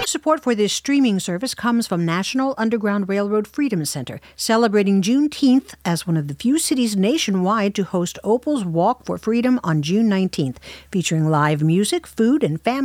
support for this streaming service comes from National Underground Railroad Freedom Center, celebrating Juneteenth as one of the few cities nationwide to host Opal's Walk for Freedom on June 19th, featuring live music, food, and family